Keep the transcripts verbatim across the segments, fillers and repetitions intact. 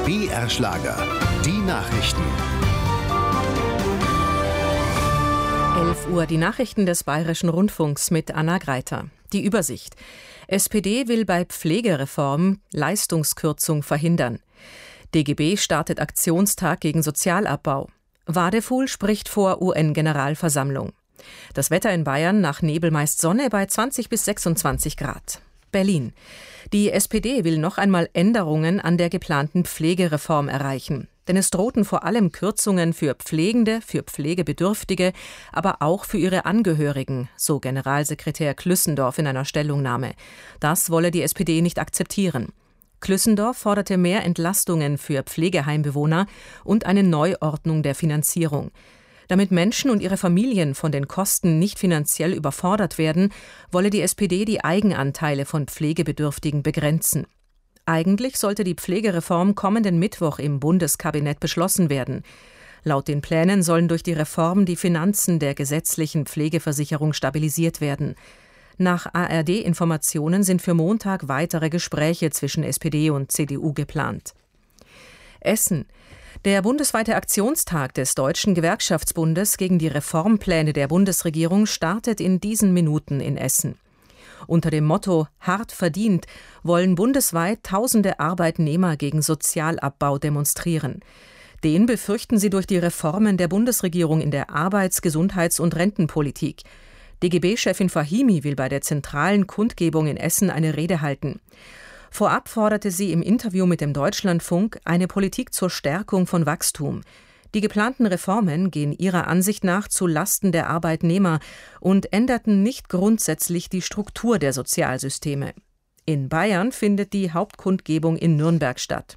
B R Schlager, die Nachrichten. elf Uhr, die Nachrichten des Bayerischen Rundfunks mit Anna Greiter. Die Übersicht. S P D will bei Pflegereform Leistungskürzung verhindern. D G B startet Aktionstag gegen Sozialabbau. Wadefuhl spricht vor U N-Generalversammlung. Das Wetter in Bayern nach Nebel meist Sonne bei zwanzig bis sechsundzwanzig Grad. Berlin. Die S P D will noch einmal Änderungen an der geplanten Pflegereform erreichen. Denn es drohten vor allem Kürzungen für Pflegende, für Pflegebedürftige, aber auch für ihre Angehörigen, so Generalsekretär Klüssendorf in einer Stellungnahme. Das wolle die S P D nicht akzeptieren. Klüssendorf forderte mehr Entlastungen für Pflegeheimbewohner und eine Neuordnung der Finanzierung. Damit Menschen und ihre Familien von den Kosten nicht finanziell überfordert werden, wolle die S P D die Eigenanteile von Pflegebedürftigen begrenzen. Eigentlich sollte die Pflegereform kommenden Mittwoch im Bundeskabinett beschlossen werden. Laut den Plänen sollen durch die Reform die Finanzen der gesetzlichen Pflegeversicherung stabilisiert werden. Nach A R D-Informationen sind für Montag weitere Gespräche zwischen S P D und C D U geplant. Essen. Der bundesweite Aktionstag des Deutschen Gewerkschaftsbundes gegen die Reformpläne der Bundesregierung startet in diesen Minuten in Essen. Unter dem Motto »Hart verdient« wollen bundesweit tausende Arbeitnehmer gegen Sozialabbau demonstrieren. Den befürchten sie durch die Reformen der Bundesregierung in der Arbeits-, Gesundheits- und Rentenpolitik. D G B-Chefin Fahimi will bei der zentralen Kundgebung in Essen eine Rede halten. Vorab forderte sie im Interview mit dem Deutschlandfunk eine Politik zur Stärkung von Wachstum. Die geplanten Reformen gehen ihrer Ansicht nach zu Lasten der Arbeitnehmer und änderten nicht grundsätzlich die Struktur der Sozialsysteme. In Bayern findet die Hauptkundgebung in Nürnberg statt.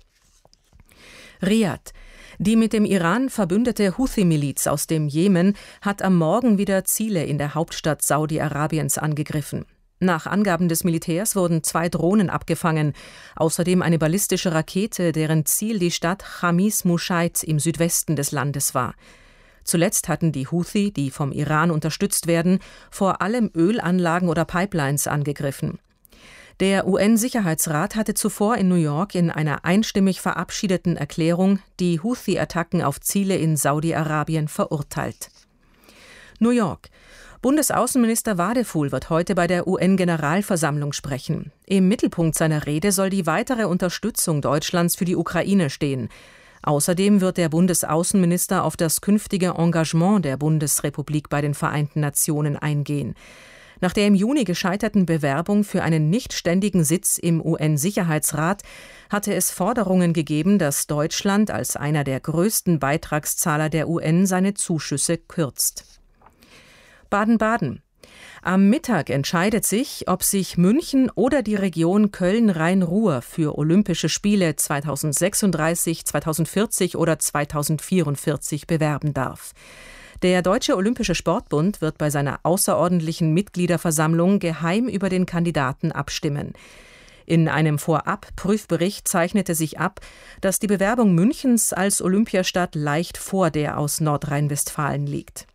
Riad. Die mit dem Iran verbündete Houthi-Miliz aus dem Jemen hat am Morgen wieder Ziele in der Hauptstadt Saudi-Arabiens angegriffen. Nach Angaben des Militärs wurden zwei Drohnen abgefangen, außerdem eine ballistische Rakete, deren Ziel die Stadt Chamis Mushaid im Südwesten des Landes war. Zuletzt hatten die Houthi, die vom Iran unterstützt werden, vor allem Ölanlagen oder Pipelines angegriffen. Der U N-Sicherheitsrat hatte zuvor in New York in einer einstimmig verabschiedeten Erklärung die Houthi-Attacken auf Ziele in Saudi-Arabien verurteilt. New York. Bundesaußenminister Wadefuhl wird heute bei der U N-Generalversammlung sprechen. Im Mittelpunkt seiner Rede soll die weitere Unterstützung Deutschlands für die Ukraine stehen. Außerdem wird der Bundesaußenminister auf das künftige Engagement der Bundesrepublik bei den Vereinten Nationen eingehen. Nach der im Juni gescheiterten Bewerbung für einen nichtständigen Sitz im U N-Sicherheitsrat hatte es Forderungen gegeben, dass Deutschland als einer der größten Beitragszahler der U N seine Zuschüsse kürzt. Baden-Baden. Am Mittag entscheidet sich, ob sich München oder die Region Köln-Rhein-Ruhr für Olympische Spiele zweitausendsechsunddreißig, zweitausendvierzig oder zweitausendvierundvierzig bewerben darf. Der Deutsche Olympische Sportbund wird bei seiner außerordentlichen Mitgliederversammlung geheim über den Kandidaten abstimmen. In einem Vorab-Prüfbericht zeichnete sich ab, dass die Bewerbung Münchens als Olympiastadt leicht vor der aus Nordrhein-Westfalen liegt.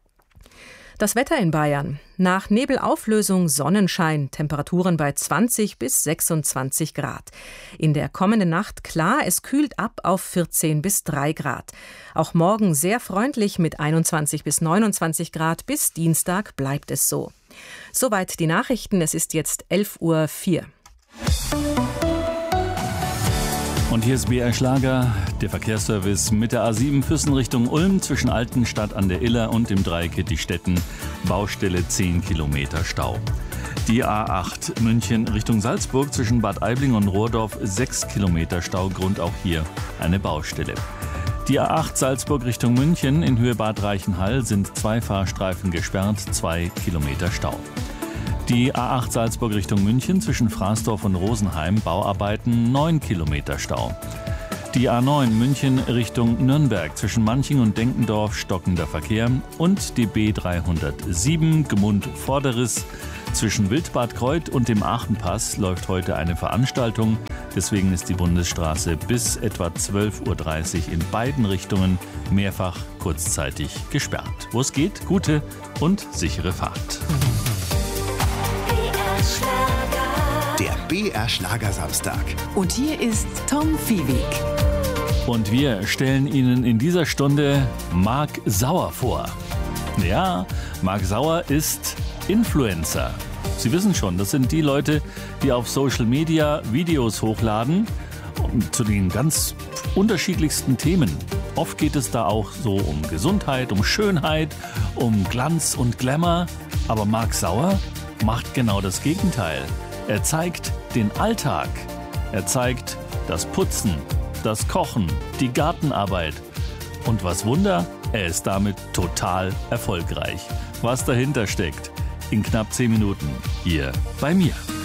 Das Wetter in Bayern. Nach Nebelauflösung Sonnenschein, Temperaturen bei zwanzig bis sechsundzwanzig Grad. In der kommenden Nacht klar, es kühlt ab auf vierzehn bis drei Grad. Auch morgen sehr freundlich mit einundzwanzig bis neunundzwanzig Grad. Bis Dienstag bleibt es so. Soweit die Nachrichten. Es ist jetzt elf Uhr vier. Und hier ist B R Schlager, der Verkehrsservice mit der A sieben Füssen Richtung Ulm zwischen Altenstadt an der Iller und dem Dreieck Ettistetten. Baustelle zehn Kilometer Stau. Die A acht München Richtung Salzburg zwischen Bad Aibling und Rohrdorf sechs Kilometer Stau, Grund auch hier eine Baustelle. Die A acht Salzburg Richtung München in Höhe Bad Reichenhall sind zwei Fahrstreifen gesperrt, zwei Kilometer Stau. Die A acht Salzburg Richtung München zwischen Fraßdorf und Rosenheim, Bauarbeiten, neun Kilometer Stau. Die A neun München Richtung Nürnberg zwischen Manching und Denkendorf, stockender Verkehr. Und die B dreihundertsieben Gmund-Vorderriss zwischen Wildbad Kreuth und dem Aachenpass läuft heute eine Veranstaltung. Deswegen ist die Bundesstraße bis etwa zwölf Uhr dreißig in beiden Richtungen mehrfach kurzzeitig gesperrt. Wo es geht, gute und sichere Fahrt. Der B R Schlager Samstag. Und hier ist Tom Fiewig. Und wir stellen Ihnen in dieser Stunde Marc Sauer vor. Ja, Marc Sauer ist Influencer. Sie wissen schon, das sind die Leute, die auf Social Media Videos hochladen zu den ganz unterschiedlichsten Themen. Oft geht es da auch so um Gesundheit, um Schönheit, um Glanz und Glamour. Aber Marc Sauer macht genau das Gegenteil. Er zeigt den Alltag. Er zeigt das Putzen, das Kochen, die Gartenarbeit. Und was Wunder, er ist damit total erfolgreich. Was dahinter steckt, in knapp zehn Minuten hier bei mir.